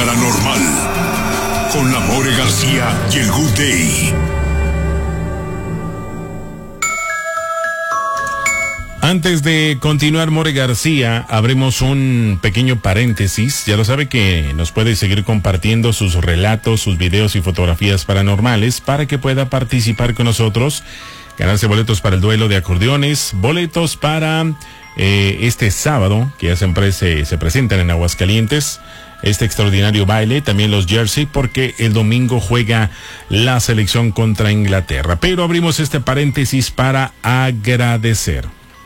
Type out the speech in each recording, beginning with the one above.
paranormal con la More García y el Good Day. Antes de continuar, More García, abrimos un pequeño paréntesis. Ya lo sabe que nos puede seguir compartiendo sus relatos, sus videos y fotografías paranormales para que pueda participar con nosotros, ganarse boletos para el duelo de acordeones, boletos para este sábado, que ya siempre se presentan en Aguascalientes, este extraordinario baile, también los jersey, porque el domingo juega la selección contra Inglaterra. Pero abrimos este paréntesis para agradecer.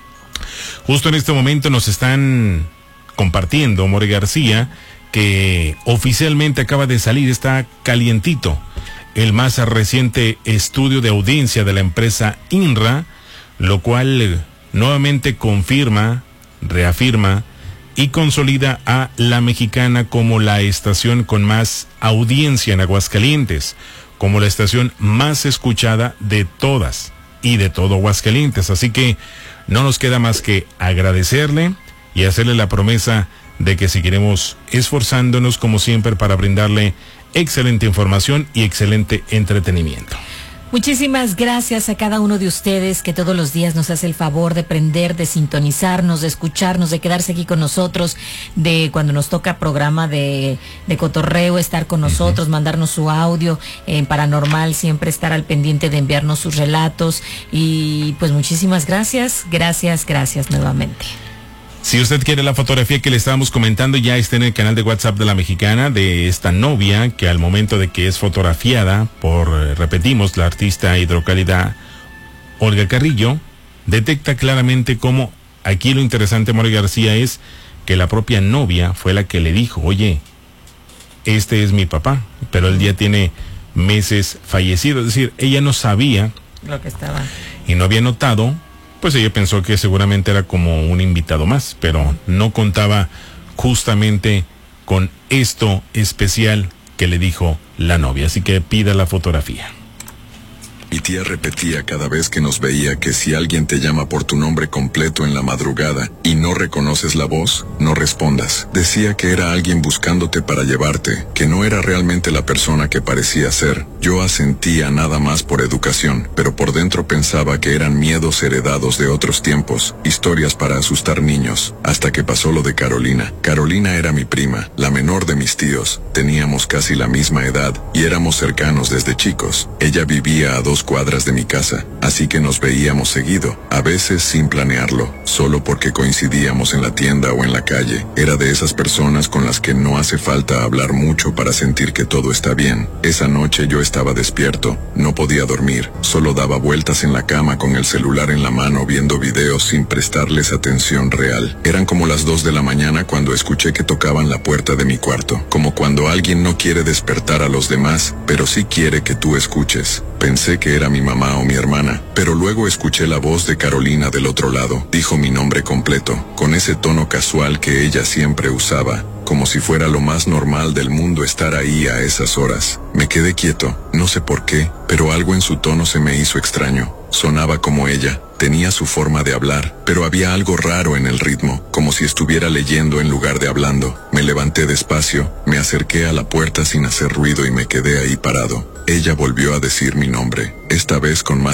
Justo en este momento nos están compartiendo, More García, que oficialmente acaba de salir, está calientito, el más reciente estudio de audiencia de la empresa INRA, lo cual nuevamente confirma, reafirma y consolida a La Mexicana como la estación con más audiencia en Aguascalientes, como la estación más escuchada de todas y de todo Aguascalientes. Así que no nos queda más que agradecerle y hacerle la promesa de que seguiremos esforzándonos como siempre para brindarle excelente información y excelente entretenimiento. Muchísimas gracias a cada uno de ustedes que todos los días nos hace el favor de prender, de sintonizarnos, de escucharnos, de quedarse aquí con nosotros, de cuando nos toca programa de cotorreo, estar con nosotros, mandarnos su audio en Paranormal, siempre estar al pendiente de enviarnos sus relatos. Y pues muchísimas gracias nuevamente. Si usted quiere la fotografía que le estábamos comentando, ya está en el canal de WhatsApp de La Mexicana, de esta novia que al momento de que es fotografiada por, repetimos, la artista hidrocálida Olga Carrillo, detecta claramente cómo, aquí lo interesante, More García, es que la propia novia fue la que le dijo, oye, este es mi papá, pero él ya tiene meses fallecido, es decir, ella no sabía lo que estaba y no había notado. Pues ella pensó que seguramente era como un invitado más, pero no contaba justamente con esto especial que le dijo la novia. Así que pida la fotografía. Mi tía repetía cada vez que nos veía que si alguien te llama por tu nombre completo en la madrugada y no reconoces la voz, no respondas. Decía que era alguien buscándote para llevarte, que no era realmente la persona que parecía ser. Yo asentía nada más por educación, pero por dentro pensaba que eran miedos heredados de otros tiempos, historias para asustar niños, hasta que pasó lo de Carolina. Carolina era mi prima, la menor de mis tíos. Teníamos casi la misma edad y éramos cercanos desde chicos. Ella vivía a 2 cuadras de mi casa, así que nos veíamos seguido, a veces sin planearlo, solo porque coincidíamos en la tienda o en la calle. Era de esas personas con las que no hace falta hablar mucho para sentir que todo está bien. Esa noche yo estaba despierto, no podía dormir, solo daba vueltas en la cama con el celular en la mano viendo videos sin prestarles atención real. Eran como las 2 de la mañana cuando escuché que tocaban la puerta de mi cuarto, como cuando alguien no quiere despertar a los demás, pero sí quiere que tú escuches. Pensé que era mi mamá o mi hermana, pero luego escuché la voz de Carolina del otro lado. Dijo mi nombre completo, con ese tono casual que ella siempre usaba, como si fuera lo más normal del mundo estar ahí a esas horas. Me quedé quieto, no sé por qué, pero algo en su tono se me hizo extraño. Sonaba como ella, tenía su forma de hablar, pero había algo raro en el ritmo, como si estuviera leyendo en lugar de hablando. Me levanté despacio, me acerqué a la puerta sin hacer ruido y me quedé ahí parado. Ella volvió a decir mi nombre, esta vez con más